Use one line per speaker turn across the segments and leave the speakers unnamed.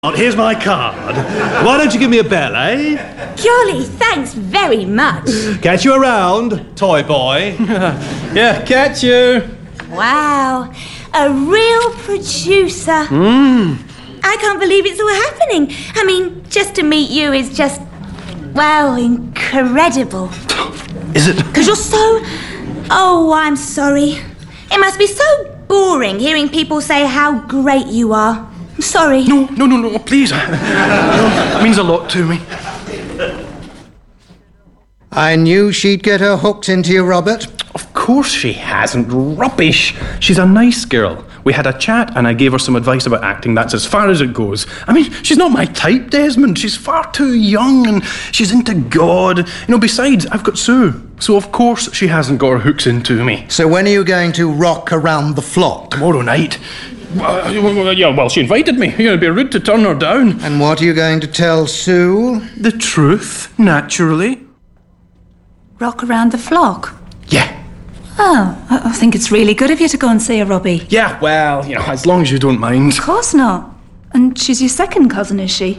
Here's my card. Why don't you give me a bell, eh?
Jolly, thanks very much.
Catch you around, toy boy.
Yeah, catch you.
Wow, a real producer. I can't believe it's all happening. I mean, just to meet you is just, well, incredible.
Is it?
Because you're so... Oh, I'm sorry. It must be so boring hearing people say how great you are. I'm sorry.
No, please. It means a lot to me.
I knew she'd get her hooked into you, Robert.
Of course she hasn't. Rubbish. She's a nice girl. We had a chat and I gave her some advice about acting. That's as far as it goes. I mean, she's not my type, Desmond. She's far too young and she's into God. You know, besides, I've got Sue. So of course she hasn't got her hooks into me.
So when are you going to rock around the flock?
Tomorrow night. Well, she invited me. It'd be rude to turn her down.
And what are you going to tell Sue?
The truth, naturally.
Rock around the flock?
Yeah.
Oh, I think it's really good of you to go and see her, Robbie.
Yeah, well, as long as you don't mind.
Of course not. And she's your second cousin, is she?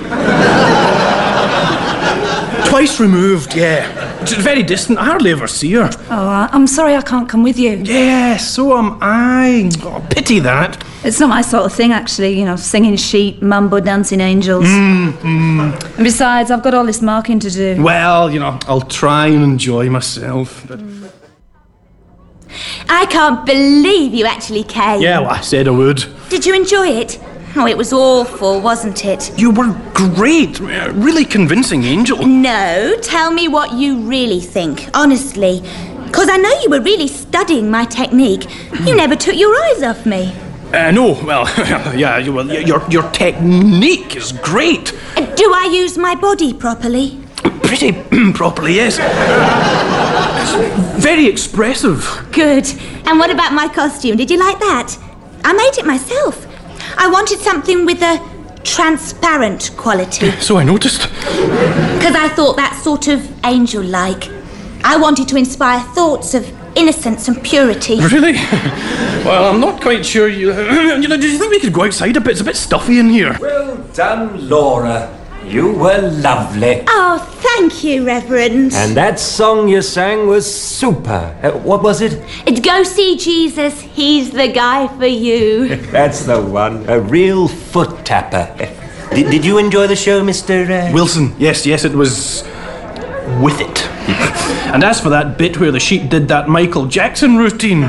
Twice removed, yeah. She's very distant. I hardly ever see her.
Oh, I'm sorry I can't come with you.
Yeah, so am I. Oh, pity that.
It's not my sort of thing, actually, singing sheep, mambo dancing angels. And besides, I've got all this marking to do.
Well, I'll try and enjoy myself. But...
I can't believe you actually came.
Yeah, well, I said I would.
Did you enjoy it? Oh, it was awful, wasn't it?
You were great. Really convincing, Angel.
No, tell me what you really think, honestly. Because I know you were really studying my technique. You never took your eyes off me.
No, well, yeah, your technique is great.
Do I use my body properly?
Pretty properly, yes. It's very expressive.
Good. And what about my costume? Did you like that? I made it myself. I wanted something with a transparent quality.
So I noticed.
Because I thought that sort of angel-like. I wanted to inspire thoughts of innocence and purity.
Really? Well, I'm not quite sure do you think we could go outside a bit? It's a bit stuffy in here.
Well done, Laura. You were lovely.
Oh, thank you, Reverend.
And that song you sang was super. What was it?
Go see Jesus. He's the guy for you.
That's the one. A real foot tapper. Did you enjoy the show, Mr.
Wilson? Yes, it was with it. And as for that bit where the sheep did that Michael Jackson routine,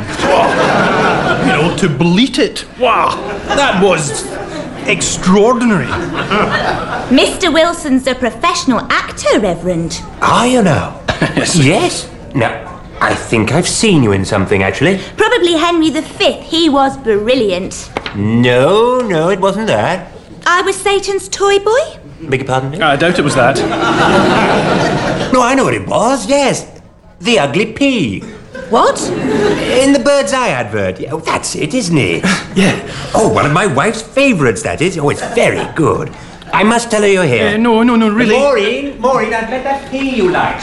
to bleat it, wow, that was extraordinary.
Mr. Wilson's a professional actor, Reverend.
Ah, Yes? Now, I think I've seen you in something, actually.
Probably Henry V. He was brilliant.
No, it wasn't that.
I was Satan's toy boy?
Beg your pardon?
I doubt it was that.
No, I know what it was, yes. The Ugly Pea.
What?
In the Bird's Eye advert. Oh, that's it, isn't it?
Yeah.
Oh, one of my wife's favourites, that is. Oh, it's very good. I must tell her you're here.
No, really.
Maureen, I'd bet that pea you like.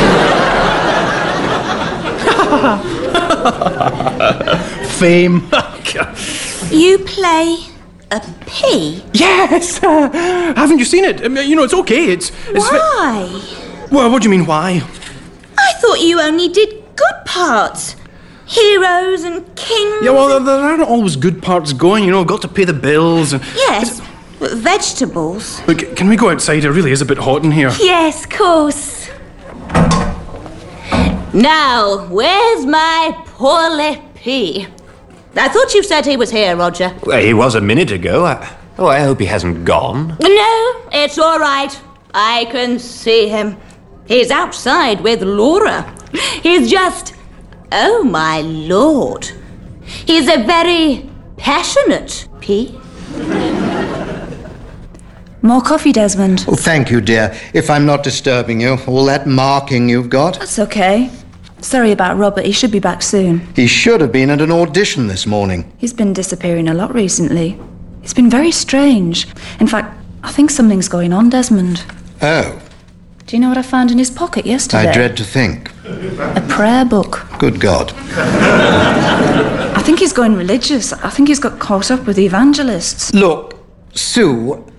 Fame.
You play a pea?
Yes. Haven't you seen it? It's okay. It's
Why?
Well, what do you mean, why?
I thought you only did good parts. Heroes and kings.
Yeah, well, there aren't always good parts going. I've got to pay the bills and...
Yes, vegetables.
Look, can we go outside? It really is a bit hot in here.
Yes, of course. Now, where's my poorly pea? I thought you said he was here, Roger.
Well, he was a minute ago. I hope he hasn't gone.
No, it's all right. I can see him. He's outside with Laura. He's just... Oh, my Lord. He's a very passionate pea.
More coffee, Desmond.
Oh, thank you, dear. If I'm not disturbing you, all that marking you've got.
That's okay. Sorry about Robert. He should be back soon.
He should have been at an audition this morning.
He's been disappearing a lot recently. It's been very strange. In fact, I think something's going on, Desmond.
Oh.
Do you know what I found in his pocket yesterday?
I dread to think.
A prayer book.
Good God.
I think he's going religious. I think he's got caught up with the evangelists.
Look, Sue,